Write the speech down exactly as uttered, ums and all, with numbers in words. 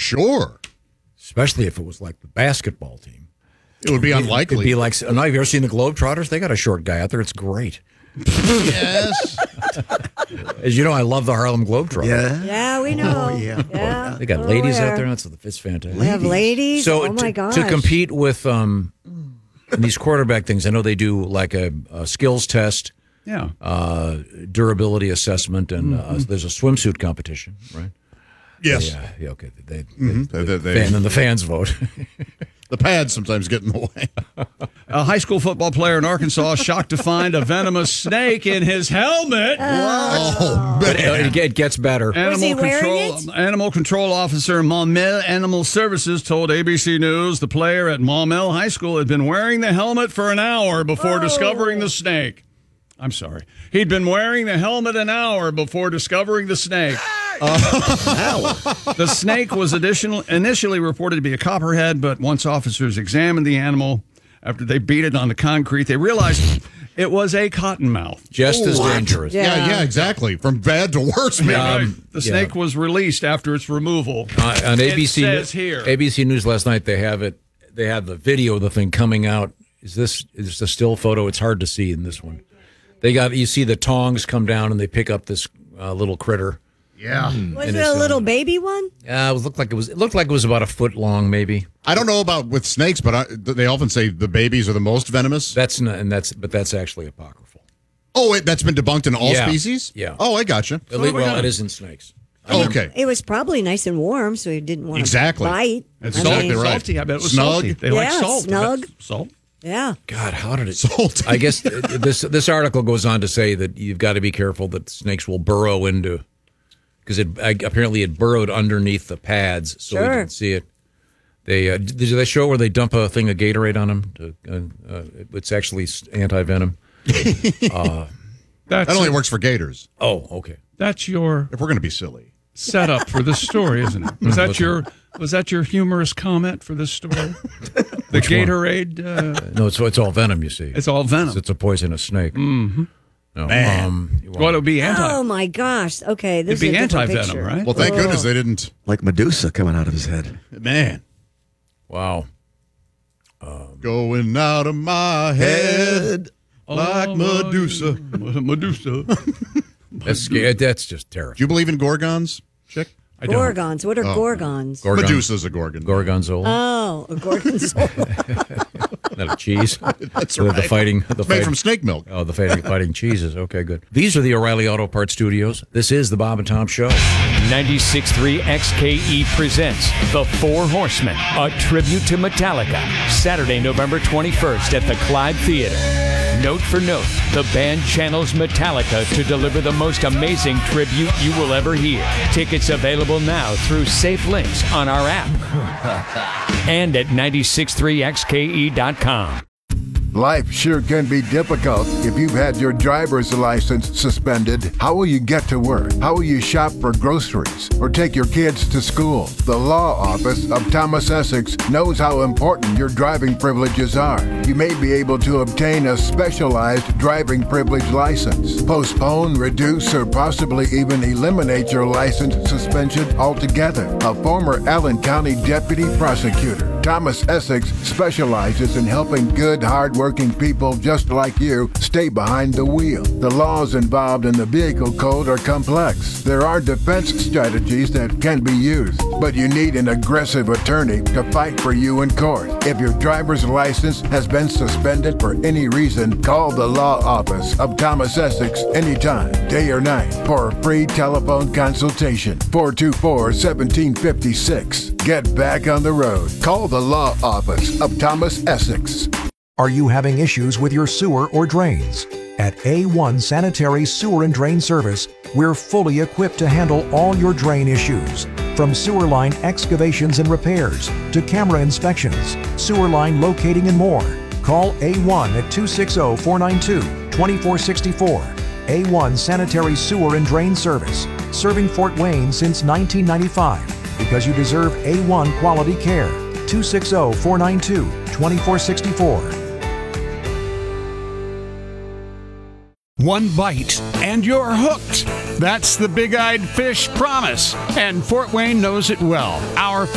sure. Especially if it was like the basketball team. It would be unlikely. It'd be like, now, have you ever seen the Globetrotters? They got a short guy out there. It's great. Yes. As you know, I love the Harlem Globetrotters. Yeah. Yeah, we know. Oh, yeah. yeah. They got Oh, ladies yeah. out there. That's it's fantastic. We have ladies. So oh, my to, gosh. to compete with um, these quarterback things, I know they do like a, a skills test, Yeah. uh, durability assessment, and uh, there's a swimsuit competition, right? Yes. Yeah, yeah, okay. They, they, Mhm. They- the they- fan, and the fans vote. The pads sometimes get in the way. A high school football player in Arkansas shocked to find a venomous snake in his helmet. Oh, But man. it, it gets better. Was he Animal wearing control, animal control officer Maumelle Animal Services told A B C News the player at Maumelle High School had been wearing the helmet for an hour before Oh. discovering the snake. I'm sorry. He'd been wearing the helmet an hour before discovering the snake. The snake was additional, initially reported to be a copperhead, but once officers examined the animal after they beat it on the concrete, they realized it was a cottonmouth. Just as What? dangerous. Yeah. Yeah, yeah, exactly. From bad to worse, man. Right. Um, the yeah. snake was released after its removal. Uh, on A B C, It says here. A B C News last night, they have it. They have the video of the thing coming out. Is this is this a still photo? It's hard to see in this one. They got you see the tongs come down and they pick up this uh, little critter. Yeah. Was And it it's, a little um, baby one? Uh, it looked like it was. It looked like it was about a foot long, maybe. I don't know about with snakes, but I, they often say the babies are the most venomous. That's not, and that's but that's actually apocryphal. Oh, it, that's been debunked in all Yeah. species? Yeah. Oh, I gotcha. At least, well, it is in snakes. Oh, okay. It was probably nice and warm, so he didn't want Exactly. to bite. It's I exactly mean, right. salty. I bet it was Snug. salty. They like Yeah, salt. snug. Salt. Yeah. God, how did it? Salty. I guess th- this this article goes on to say that you've got to be careful that snakes will burrow into, because it I, apparently it burrowed underneath the pads, so we Sure. didn't see it. They uh, did they show where they dump a thing of Gatorade on them? To, uh, uh, it's actually anti venom. uh, That's, That only works for gators, oh, okay. that's your if we're going to be silly. setup for this story, isn't it? Was that your was that your humorous comment for this story? The Gatorade. Uh, No, it's it's all venom. You see, it's all venom. it's, it's a poisonous snake. Mm-hmm. No, Man. um, you Well, it would be anti. Oh my gosh. Okay, this It'd be is a different anti-venom, picture. right? Well, thank Oh. goodness they didn't. Like Medusa coming out of his head. Man. wow. Going out of my head like Oh, Medusa. Medusa. That's scary. That's just Do terrifying. you believe in gorgons, chick? I don't. Gorgons. What are gorgons? Gorgon- Medusa's a gorgon. Gorgonzola. Oh, a gorgonzola. Not a cheese. That's the, right. the fighting. The It's made fighting, from snake milk. Oh, the fighting, fighting cheeses. Okay, good. These are the O'Reilly Auto Parts Studios. This is the Bob and Tom Show. ninety-six point three X K E presents The Four Horsemen, a tribute to Metallica, Saturday, November twenty-first at the Clyde Theater. Note for note, the band channels Metallica to deliver the most amazing tribute you will ever hear. Tickets available now through safe links on our app and at nine six three X K E dot com. Life sure can be difficult if you've had your driver's license suspended. How will you get to work? How will you shop for groceries or take your kids to school? The law office of Thomas Essex knows how important your driving privileges are. You may be able to obtain a specialized driving privilege license, postpone, reduce, or possibly even eliminate your license suspension altogether. A former Allen County deputy prosecutor, Thomas Essex specializes in helping good, hard-working people just like you stay behind the wheel. The laws involved in the vehicle code are complex. There are defense strategies that can be used, but you need an aggressive attorney to fight for you in court. If your driver's license has been suspended for any reason, call the law office of Thomas Essex anytime, day or night, for a free telephone consultation. four two four, one seven five six. Get back on the road. Call the law office of Thomas Essex. Are you having issues with your sewer or drains? At A one Sanitary Sewer and Drain Service, we're fully equipped to handle all your drain issues. From sewer line excavations and repairs to camera inspections, sewer line locating and more. Call A one at two six zero, four nine two, two four six four. A one Sanitary Sewer and Drain Service, serving Fort Wayne since nineteen ninety-five. Because you deserve A one quality care. two six zero, four nine two, two four six four. One bite, and you're hooked. That's the Big Eyed Fish promise, and Fort Wayne knows it well. Our